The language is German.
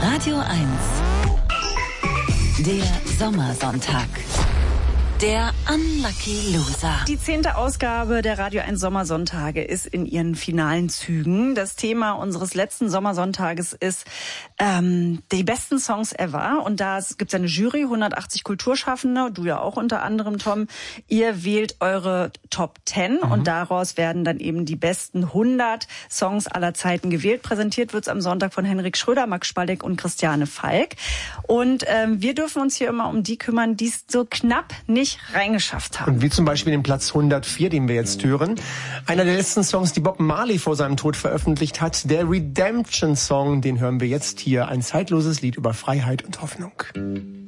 Radio 1. Der Sommersonntag. Der Unlucky Loser. Die 10. Ausgabe der Radio 1 Sommersonntage ist in ihren finalen Zügen. Das Thema unseres letzten Sommersonntages ist die besten Songs ever. Und da gibt es eine Jury, 180 Kulturschaffende, du ja auch unter anderem, Tom. Ihr wählt eure Top 10 und daraus werden dann eben die besten 100 Songs aller Zeiten gewählt. Präsentiert wird es am Sonntag von Henrik Schröder, Max Spaldeck und Christiane Falk. Und wir dürfen uns hier immer um die kümmern, die es so knapp nicht reingeschafft haben. Und wie zum Beispiel den Platz 104, den wir jetzt hören. Einer der letzten Songs, die Bob Marley vor seinem Tod veröffentlicht hat, der Redemption Song, den hören wir jetzt hier. Ein zeitloses Lied über Freiheit und Hoffnung.